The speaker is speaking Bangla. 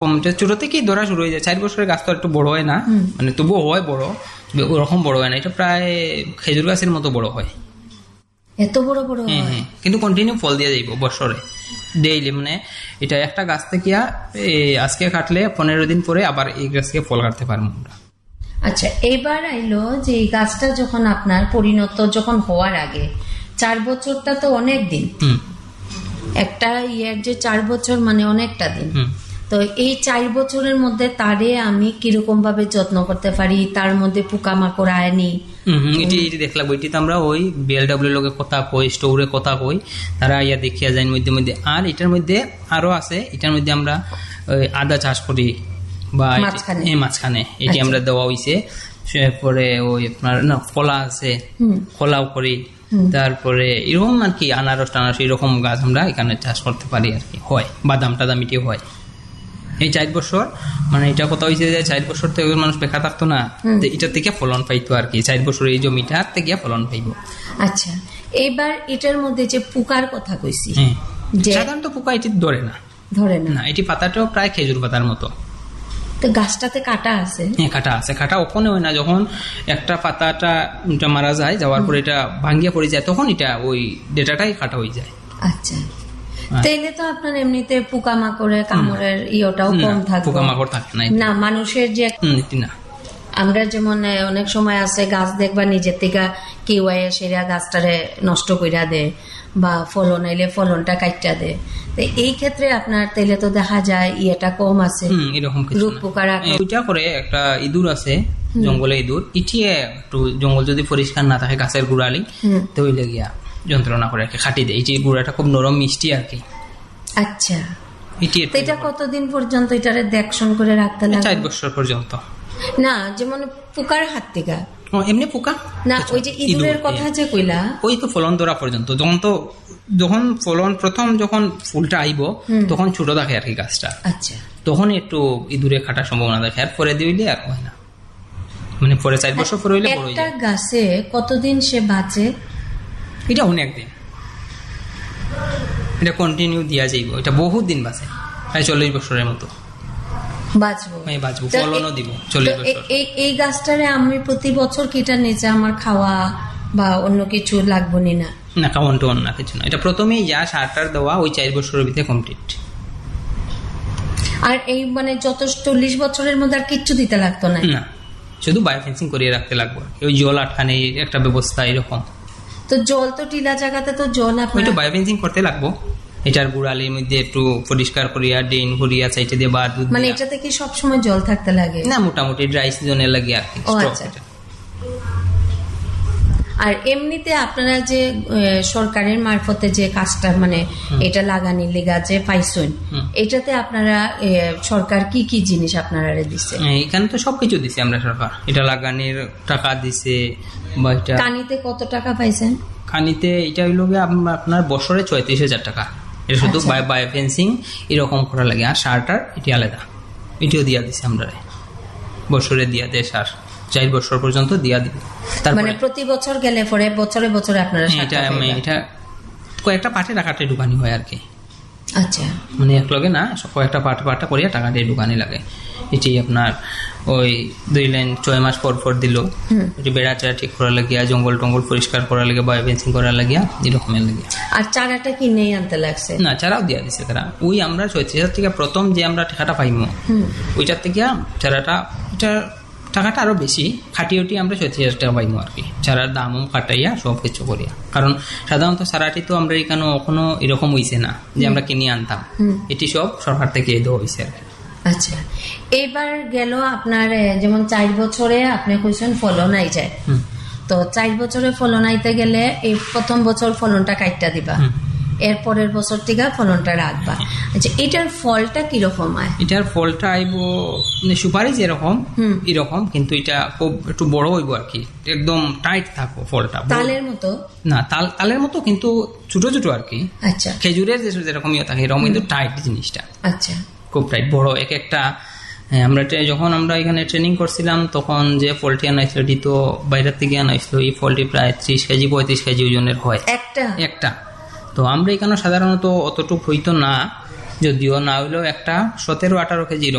ওরকম ছোট থেকেই ধরা শুরু হয়ে যায়। 4 বছরের গাছ তো একটু বড় হয় না, মানে তবুও হয় বড়, ওরকম বড় হয় না, এটা প্রায় খেজুর গাছের মতো বড় হয়। এত বড় বড় হয়? হ্যাঁ, কিন্তু কন্টিনিউ ফল দিয়ে যাইব বছরে ডেইলি। মানে এটা একটা গাছ থেকে আজকে কাটলে 15 দিন পরে আবার এই গাছ থেকে ফল কাটতে পারবো আমরা। আচ্ছা, এবার আইলো যে এই গাছটা যখন আপনার পরিণত যখন হওয়ার আগে 4 বছরটা তো অনেক দিন, একটা ইয়ার যে 4 বছর মানে অনেকটা দিন। তো এই 4 বছরের মধ্যে তারে আমি কিরকম ভাবে যত্ন করতে পারি, তার মধ্যে পোকামাকড় আয়নি এটি দেখলাম, ওইটি তো আমরা ওই বিএলডব্লিউ লোকের কথা কই, স্টোরে কথা কই, তারা ইয়া দেখিয়া যায় মধ্যে মধ্যে। আর এটার মধ্যে আরো আছে, এটার মধ্যে আমরা আদা চাষ করি বা মাঝখানে এটি আমরা দেওয়া হয়েছে। পরে ওই আপনার না কলা আছে, কলাও করি, তারপরে এরকম আর কি আনারস টানারস এরকম গাছ আমরা এখানে চাষ করতে পারি আর কি, হয় বাদাম টাদাম এটি হয়। এই 4 বছর মানে এটা কথা হয়েছে যে 4 বছর থেকে মানুষ বেকার থাকতো না, এটা থেকে ফলন পাইতো আর কি, 4 বছর এই জমিটার থেকে ফলন পাইব। আচ্ছা, এবার এটার মধ্যে যে পোকার কথা কইছি, সাধারণত পোকা এটি ধরে না, এটি পাতাটাও প্রায় খেজুর পাতার মতো। তো গাছটাতে কাটা আছে? হ্যাঁ, কাটা আছে। কাটা ওখানে হয় না, যখন একটা পাতাটা মারা যায়, যাওয়ার পর এটা ভাঙ্গিয়া পড়ে যায়, তখন এটা ওই ডেটাটাই কাটা হয়ে যায়। আচ্ছা, তাইলে তো আপনার এমনিতে পোকামাকড়ের কামড়ের ইয়েটাও কম থাকবে। পোকামাকড় থাকে না মানুষের যে না, আমরা যেমন অনেক সময় আছে গাছ দেখবা নিজের থেকে কেউ সেরা গাছটারে নষ্ট কইরা দেয় বা ফলন আইলে ফলনটা কাইটা দেয়। এই ক্ষেত্রে আপনার তাইলে তো দেখা যায় ইয়েটা কম আছে, এরকম রোগ পোকার ওইটা করে। একটা ইঁদুর আছে, জঙ্গলে ইঁদুর, ইটিয়ে একটু জঙ্গল যদি পরিষ্কার না থাকে গাছের গুড়ালি, তো ওই লেগিয়া যন্ত্রণা করে আর কি, খাটি দেয়। এই গুড়াটা খুব নরম মিষ্টি আর কি। আচ্ছা, এটা কতদিন পর্যন্ত এটারে দেখশন করে রাখতে লাগে? 4 বছর পর্যন্ত। না, যেমন পোকার হাত থেকে এমনি পোকা না, ওই যে ইঁদুরের কথা যে কইলা, ওই তো ফলন ধরা পর্যন্ত। যখন ফলন প্রথম যখন ফুলটা আইব তখন ছোট থাকে আর কি গাছটা। আচ্ছা, তখন একটু ইঁদুরে খাটার সম্ভাবনা দেখে, আর পরে দিলে আর হয় না, মানে পরে 4 বছর পরে হইলে বড় হয়ে যায়। একটা গাছে কতদিন সে বাঁচে? এটা অনেক দিন, এটা কন্টিনিউ দিয়া যাইব, এটা বহুত দিন বাঁচে, প্রায় 40 বছরের মতো বাঁচবো, ফলনও দিব 40 বছর। এই গাছটারে আমি প্রতি বছর কিটা নিচে আমার খাওয়া বা অন্য কিছু লাগবো না? না, খাওয়ান টোয়ান না, কিছু না। এটা প্রথমেই যা সারটার দেওয়া ওই 4 বছরের ভিতরে কমপ্লিট। আর এই মানে যত 40 বছরের মধ্যে আর কিচ্ছু দিতে লাগতো না? না, শুধু বায়োফেন্সিং করিয়ে রাখতে লাগবে, ওই জল আটকানে একটা ব্যবস্থা এরকম। তো জল তো টিলা জায়গাতে তো জল ওই তো বায়োফেন্সিং করতে লাগবো। এটার গুড়ালির মধ্যে একটু পরিষ্কার করিয়া ড্রেন করিয়া সাইডে দিয়ে বা দুধ, মানে এটাতে কি সবসময় জল থাকতে লাগে? না, মোটামুটি ড্রাই সিজনে লাগে আর কি। আর এমনিতে আপনারা যে সরকারের মারফতে যে কাজটা মানে এটা লাগানির লেগা যে পাইছেন, এটাতে আপনারা সরকার কি কি জিনিস আপনারা দিচ্ছে? এখানে তো সবকিছু দিছে আমরা, সরকার এটা লাগানির টাকা দিছে। বা এটা কানিতে কত টাকা পাইছেন? কানিতে এটা হইল আপনার বছরে 34,000 টাকা। এটা শুধু বায়োফেন্সিং এরকম করা লাগে, আর সারটার এটি আলাদা, এটিও দিয়া দিছে আমরা, বছরে দিয়া দেয় সার, 4 বছর পর্যন্ত দিয়া দিব। মানে প্রতি বছর গেলে পরে বছরে বছরে আপনারা এটা কয়েকটা পাটে টাকাটা ঢুকানি হয় আর কি। আচ্ছা, মানে এক লগে না, কয়েকটা পাটা করিয়া টাকা দিয়ে ঢুকানি লাগে। এটি আপনার ওই 2 লাইন 6 মাস পর পর দিল, এটি বেড়া চেড়া ঠিক করা লাগিয়া, জঙ্গল টঙ্গল পরিষ্কার করা লাগিয়া, বায়োফেন্সিং করা লাগিয়া, এরকমের লাগিয়া। আর চারাটা কিনে আনতে লাগছে? না, চারাও দিয়া দিছে তারা। ওই আমরা 36,000 থেকে প্রথম যে আমরা টাকাটা পাইমো, ওইটার থেকে চারাটা টাকাটা আরো বেশি খাটিয়ে আমরা 36,000 টাকা পাইমো আর কি, চারার দামও কাটাইয়া সব কিছু করিয়া। কারণ সাধারণত চারাটি তো আমরা এখানে কখনো এরকম হইছে না যে আমরা কিনে আনতাম, এটি সব সরকার থেকে দেওয়া হয়েছে আর কি। আচ্ছা, এবার গেল আপনার যেমন 4 বছরে আপনি কইছেন ফলন আই যায়, তো 4 বছরে ফলন আইতে গেলে এই প্রথম বছর ফলনটা কাইটা দিবা, এরপরের বছর থেকে ফলনটা রাখবা। আচ্ছা, এটার ফলটা কিরকম হয়? এটার ফলটা আইব সুপারি যেরকম এরকম, কিন্তু এটা খুব একটু বড় হইব আর কি, একদম টাইট থাকবো ফলটা। তালের মতো না? তালের মতো কিন্তু ছোট ছোট আর কি। আচ্ছা, খেজুরের যেরকম থাকে এরকম, কিন্তু টাইট জিনিসটা। আচ্ছা, খুব টাইট, বড় এক একটা। আমরা যখন আমরা এখানে ট্রেনিং করছিলাম তখন যে ফলটি আনাইছিল এটি তো বাইরের থেকে আনাইছিল। এই ফলটি প্রায় 30 কেজি 35 কেজি ওজনের হয় একটা। তো আমরা এখানে সাধারণত অতটুকু হইতো না, যদিও না হইলেও একটা 17-18 কেজি